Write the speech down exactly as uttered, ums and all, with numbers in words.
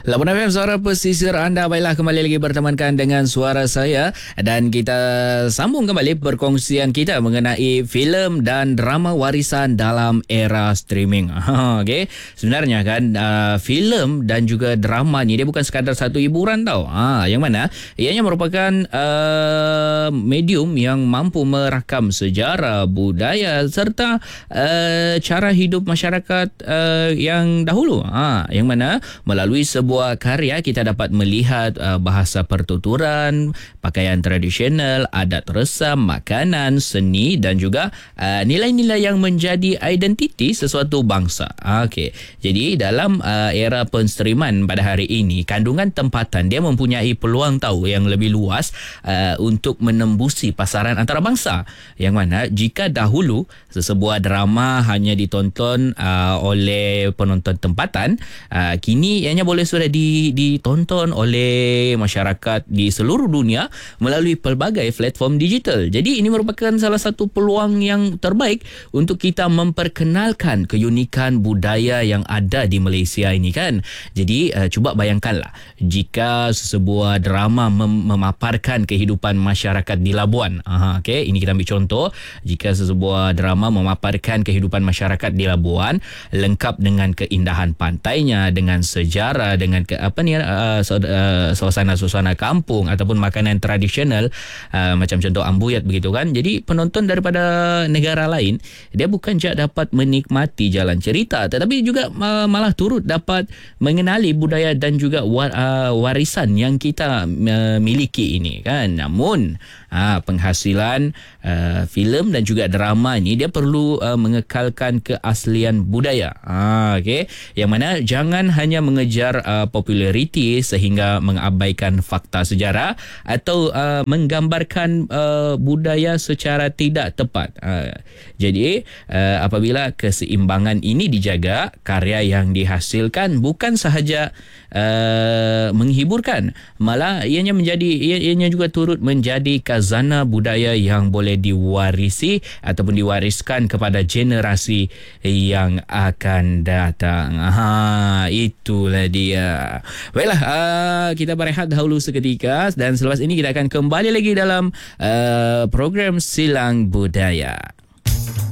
lapan F M Suara Pesisir anda. Baiklah, kembali lagi bertemankan dengan suara saya dan kita sambung kembali perkongsian kita mengenai filem dan drama warisan dalam era streaming. Okey, sebenarnya kan uh, filem dan juga drama ni dia bukan sekadar satu hiburan tau. Ha, yang mana ianya merupakan uh, medium yang mampu merakam sejarah, budaya serta uh, cara hidup masyarakat uh, yang dahulu. Ha, yang mana melalui sebuah karya kita dapat melihat uh, bahasa pertuturan, pakaian tradisional, adat resam, makanan, seni dan juga uh, nilai-nilai yang menjadi identiti sesuatu bangsa. Okey. Jadi dalam uh, era penstreaman pada hari ini, kandungan tempatan dia mempunyai peluang tahu yang lebih luas uh, untuk menembusi pasaran antarabangsa. Yang mana jika dahulu sesebuah drama hanya ditonton uh, oleh penonton tempatan, uh, kini ianya boleh sudah di, ditonton oleh masyarakat di seluruh dunia melalui pelbagai platform digital. Jadi ini merupakan salah satu peluang yang terbaik untuk kita memperkenalkan keunikan budaya yang ada di Malaysia ini kan. Jadi uh, cuba bayangkanlah jika sesebuah drama mem- memaparkan kehidupan masyarakat di Labuan. Aha, okay. Ini kita ambil contoh. Jika sesebuah drama memaparkan kehidupan masyarakat di Labuan lengkap dengan keindahan pantainya, dengan sejarah, dengan ke, apa ni uh, uh, suasana-suasana kampung ataupun makanan tradisional uh, macam contoh ambuyat begitu kan. Jadi penonton daripada negara lain dia bukan saja dapat menikmati jalan cerita tetapi juga uh, malah turut dapat mengenali budaya dan juga war, uh, warisan yang kita uh, miliki ini kan. Namun uh, penghasilan uh, filem dan juga drama ni dia perlu uh, mengekalkan keaslian budaya. Uh, okey, yang mana jangan hanya mengejar uh, populariti sehingga mengabaikan fakta sejarah atau uh, menggambarkan uh, budaya secara tidak tepat. Uh, jadi uh, apabila keseimbangan ini dijaga, karya yang dihasilkan bukan sahaja uh, menghiburkan, malah ianya menjadi ianya juga turut menjadi khazanah budaya yang boleh diwarisi ataupun diwariskan kepada generasi yang akan datang. Aha, itulah dia. Baiklah, uh, kita berehat dahulu seketika dan selepas ini kita akan kembali lagi dalam uh, program Silang Budaya.